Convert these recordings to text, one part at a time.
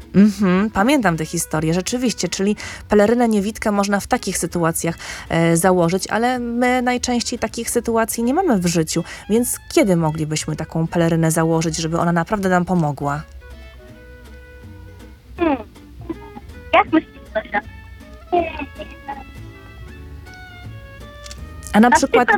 Pamiętam tę historię, rzeczywiście, czyli pelerynę niewidkę można w takich sytuacjach założyć, ale my najczęściej takich sytuacji nie mamy w życiu, więc kiedy moglibyśmy taką pelerynę założyć, żeby ona naprawdę nam pomogła? Jak myślisz, Zosia? A na przykład...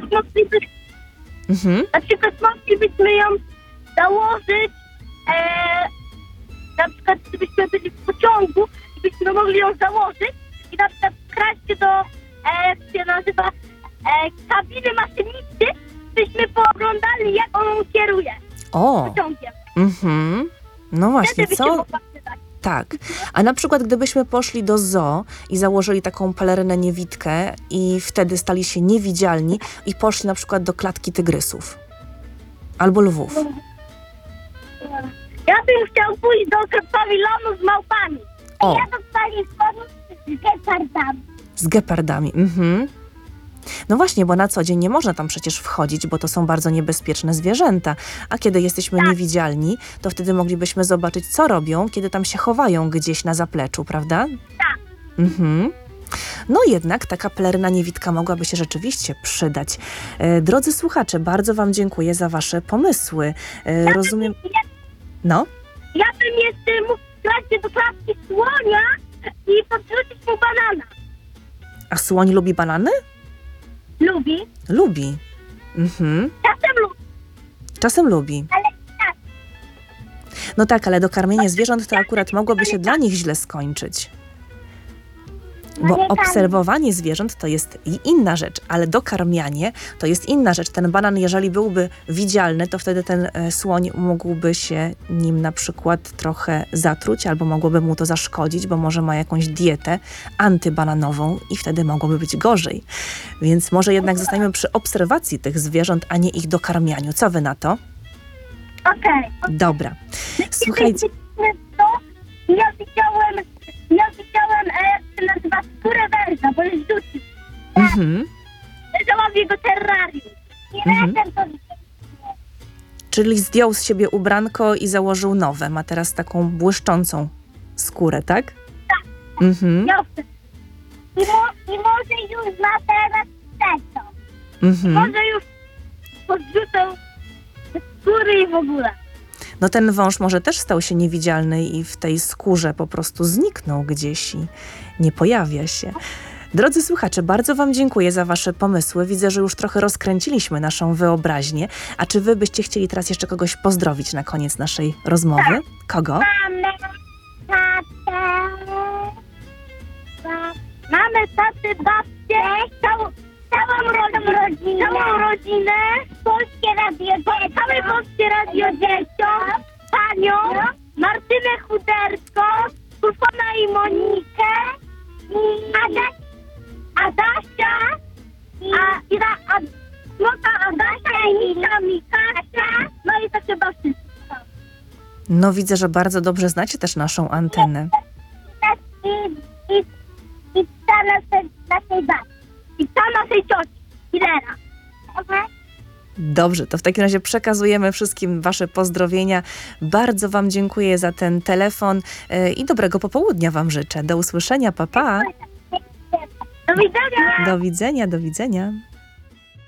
Na przykład moglibyśmy ją założyć, na przykład gdybyśmy byli w pociągu, byśmy mogli ją założyć i na przykład wkraść się do, jak się nazywa, kabiny maszynisty, byśmy pooglądali, jak on kieruje pociągiem. No właśnie, Wtedy by się mogła przydać. Tak. A na przykład gdybyśmy poszli do zoo i założyli taką pelerynę niewidkę i wtedy stali się niewidzialni i poszli na przykład do klatki tygrysów albo lwów. Ja bym chciał pójść do pawilonu z małpami. O. Ja do pawilonu z gepardami. Z gepardami. No właśnie, bo na co dzień nie można tam przecież wchodzić, bo to są bardzo niebezpieczne zwierzęta. A kiedy jesteśmy niewidzialni, to wtedy moglibyśmy zobaczyć, co robią, kiedy tam się chowają gdzieś na zapleczu, prawda? Tak. No jednak taka peleryna niewidka mogłaby się rzeczywiście przydać. Drodzy słuchacze, bardzo wam dziękuję za wasze pomysły. Rozumiem... No? Ja bym jeszcze mógł wkraść do klatki słonia i podrzucić mu banana. A słoń lubi banany? Lubi. Lubi. Czasem lubi. Czasem lubi. Ale tak. No tak, ale dokarmienie zwierząt to akurat mogłoby się dla nich źle skończyć. Bo obserwowanie zwierząt to jest inna rzecz, ale dokarmianie to jest inna rzecz. Ten banan, jeżeli byłby widzialny, to wtedy ten słoń mógłby się nim na przykład trochę zatruć, albo mogłoby mu to zaszkodzić, bo może ma jakąś dietę antybananową i wtedy mogłoby być gorzej. Więc może jednak zostańmy przy obserwacji tych zwierząt, a nie ich dokarmianiu. Co wy na to? Okej. Dobra. Słuchajcie. Ja widziałem, jak się nazywa, skórę węża, bo jest rzucił. Leżała w jego terrarium. I razem to Czyli zdjął z siebie ubranko i założył nowe. Ma teraz taką błyszczącą skórę, tak? Tak. I może już ma teraz tego. Może już podrzucał skóry i w ogóle. No ten wąż może też stał się niewidzialny i w tej skórze po prostu zniknął gdzieś i nie pojawia się. Drodzy słuchacze, bardzo wam dziękuję za wasze pomysły. Widzę, że już trochę rozkręciliśmy naszą wyobraźnię. A czy wy byście chcieli teraz jeszcze kogoś pozdrowić na koniec naszej rozmowy? Tak. Kogo? Mamę, tatę, babcię, całą rodzinę, Polskie Radio, całe Polskie Radio Dzieciom, panią, Martynę Chudersko, Sulfona i Monikę, Adasia, Adasia i Mikasia, no i to chyba wszystko. No widzę, że bardzo dobrze znacie też naszą antenę. I psa naszej babci. I psa naszej cioci. Hilera. Dobrze, to w takim razie przekazujemy wszystkim wasze pozdrowienia. Bardzo wam dziękuję za ten telefon i dobrego popołudnia wam życzę. Do usłyszenia, pa pa. Do widzenia. Do widzenia, do widzenia.